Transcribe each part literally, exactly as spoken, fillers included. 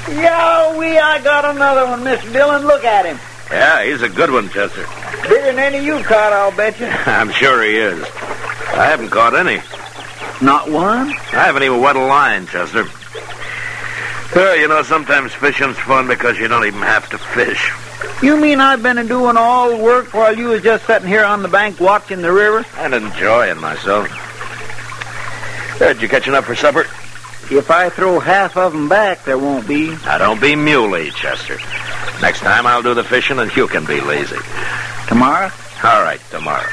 Yeah, we, I got another one, Mister Dillon. Look at him. Yeah, he's a good one, Chester. Bigger than any you caught, I'll bet you. I'm sure he is. I haven't caught any. Not one? I haven't even wet a line, Chester. Well, you know, sometimes fishing's fun because you don't even have to fish. You mean I've been doing all the work while you was just sitting here on the bank watching the river? And enjoying myself. Uh, did you catch enough for supper? If I throw half of them back, there won't be. Now, don't be muley, Chester. Next time I'll do the fishing and you can be lazy. Tomorrow? All right, tomorrow.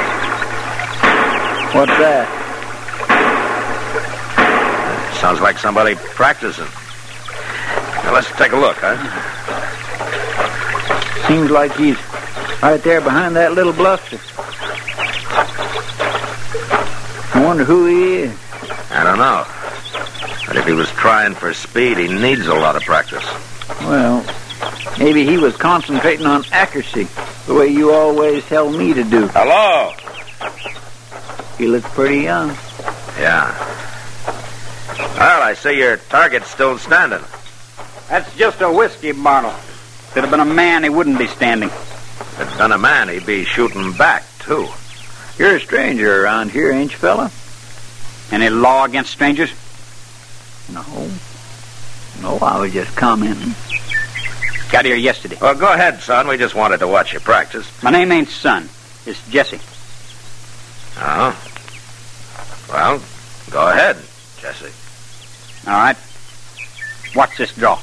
What's that? Sounds like somebody practicing. Now, let's take a look, huh? Seems like he's right there behind that little bluster. I wonder who he is. I don't know. But if he was trying for speed, he needs a lot of practice. Well, maybe he was concentrating on accuracy, the way you always tell me to do. Hello? He looks pretty young. Yeah. Well, I see your target's still standing. That's just a whiskey bottle. If it had been a man, he wouldn't be standing. If it'd been a man, he'd be shooting back, too. You're a stranger around here, ain't you, fella? Any law against strangers? No. No, I was just commenting. Got here yesterday. Well, go ahead, son. We just wanted to watch you practice. My name ain't Son. It's Jesse. Oh? Well, go ahead, Jesse. All right. Watch this draw.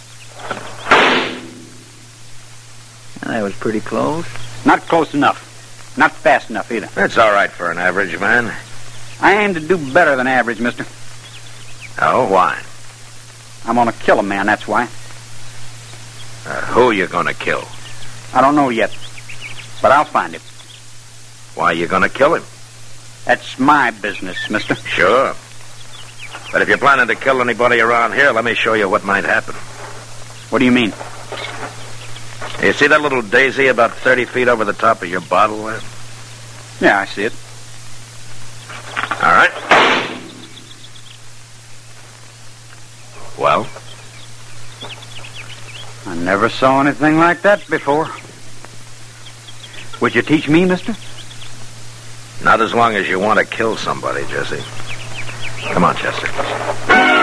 That was pretty close. Not close enough. Not fast enough, either. That's all right for an average man. I aim to do better than average, mister. Oh, why? I'm going to kill a man, that's why. Uh, who you going to kill? I don't know yet. But I'll find him. Why you going to kill him? That's my business, mister. Sure. But if you're planning to kill anybody around here, let me show you what might happen. What do you mean? You see that little daisy about thirty feet over the top of your bottle there? Yeah, I see it. All right. Well? I never saw anything like that before. Would you teach me, mister? Not as long as you want to kill somebody, Jesse. Come on, Chester.